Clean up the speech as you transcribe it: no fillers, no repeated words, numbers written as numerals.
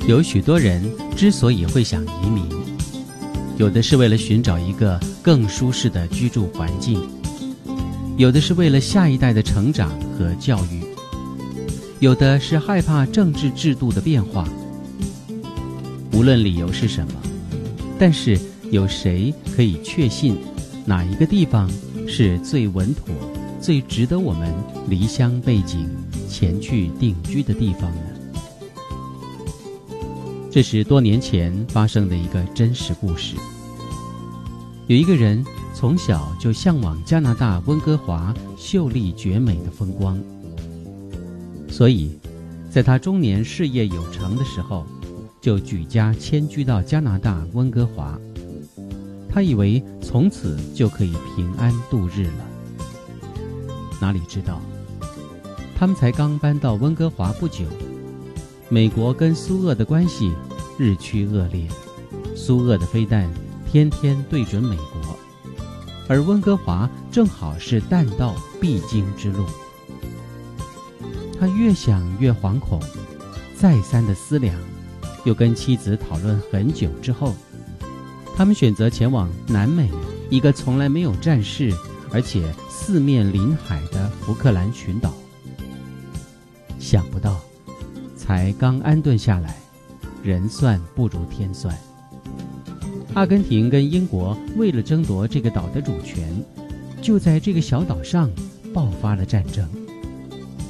有许多人之所以会想移民，有的是为了寻找一个更舒适的居住环境，有的是为了下一代的成长和教育，有的是害怕政治制度的变化。无论理由是什么，但是有谁可以确信哪一个地方是最稳妥、最值得我们离乡背井前去定居的地方呢？这是多年前发生的一个真实故事。有一个人从小就向往加拿大温哥华秀丽绝美的风光，所以在他中年事业有成的时候，就举家迁居到加拿大温哥华。他以为从此就可以平安度日了，哪里知道他们才刚搬到温哥华不久，美国跟苏俄的关系日趋恶劣，苏俄的飞弹天天对准美国，而温哥华正好是弹道必经之路。他越想越惶恐，再三的思量，又跟妻子讨论很久之后，他们选择前往南美一个从来没有战事而且四面临海的福克兰群岛。想不到才刚安顿下来，人算不如天算。阿根廷跟英国为了争夺这个岛的主权，就在这个小岛上爆发了战争。